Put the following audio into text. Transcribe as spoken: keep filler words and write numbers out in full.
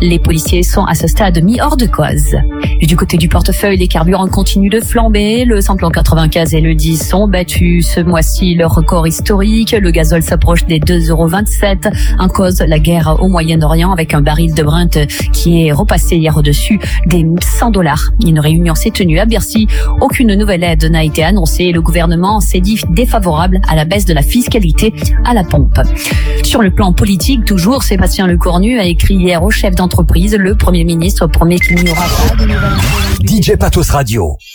Les policiers sont à ce stade mis hors de cause. Et du côté du portefeuille, les carburants continuent de flamber. Le samplon quatre-vingt-quinze et le dix sont battus ce mois-ci leur record historique. Le gazole s'approche des deux euros vingt-sept en cause la guerre au Moyen-Orient avec un baril de Brent qui est repassé hier au-dessus des cent dollars. Une réunion s'est tenue à Bercy. Aucune nouvelle aide n'a été annoncée. Le gouvernement s'est dit défavorable à la baisse de la fiscalité à la pompe. Sur le plan politique, toujours, Sébastien Lecornu a écrit hier au chef d'entreprise. Le Premier ministre promet qu'il n'y aura pas de nouvelles... D J Patos Radio.